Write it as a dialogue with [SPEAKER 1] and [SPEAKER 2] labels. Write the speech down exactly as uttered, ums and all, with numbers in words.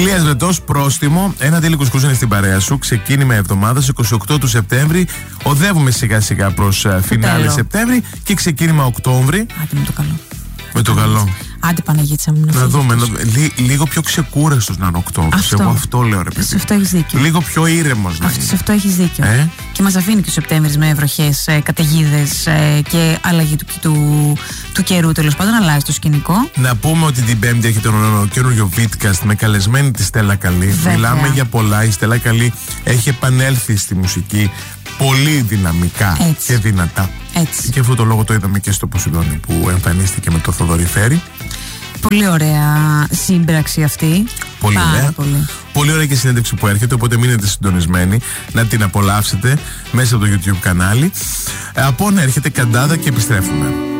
[SPEAKER 1] Ηλίας Βρετός, πρόστιμο. Ένα τέλικο κουζίνι στην παρέα σου. Ξεκίνημα εβδομάδας εικοστή ογδόη του Σεπτέμβρη. Οδεύουμε σιγά σιγά προς φινάλε Σεπτέμβρη και ξεκίνημα Οκτώβρη.
[SPEAKER 2] Άντε με το καλό.
[SPEAKER 1] Με το καλό.
[SPEAKER 2] Άντε Παναγίτσα μου.
[SPEAKER 1] Να, να δούμε. Να, λί, λίγο πιο ξεκούραστος να είναι Οκτώβρης. Εγώ αυτό λέω, ρε παιδί.
[SPEAKER 2] Σε αυτό έχεις δίκιο.
[SPEAKER 1] Λίγο πιο ήρεμος να είναι.
[SPEAKER 2] Σε αυτό έχεις δίκιο.
[SPEAKER 1] Ε?
[SPEAKER 2] Και μας αφήνει και ο Σεπτέμβρης με βροχές, ε, καταιγίδες ε, και αλλαγή του, του, του καιρού. Τέλος πάντων, αλλάζει το σκηνικό.
[SPEAKER 1] Να πούμε ότι την Πέμπτη έχει τον καινούριο Vidcast με καλεσμένη τη Στέλλα Καλή.
[SPEAKER 2] Βέβαια.
[SPEAKER 1] Μιλάμε για πολλά. Η Στέλλα Καλή έχει επανέλθει στη μουσική πολύ δυναμικά.
[SPEAKER 2] Έτσι.
[SPEAKER 1] Και δυνατά.
[SPEAKER 2] Έτσι.
[SPEAKER 1] Και αυτό το λόγο το είδαμε και στο Ποσειδόνι που εμφανίστηκε με το Θοδωρή Φέρη.
[SPEAKER 2] Πολύ ωραία σύμπραξη αυτή.
[SPEAKER 1] Πολύ
[SPEAKER 2] Πάρα
[SPEAKER 1] ωραία.
[SPEAKER 2] Πολύ.
[SPEAKER 1] Πολύ ωραία και συνέντευξη που έρχεται, οπότε μείνετε συντονισμένοι να την απολαύσετε μέσα από το YouTube κανάλι. Από να έρχεται Καντάδα και επιστρέφουμε.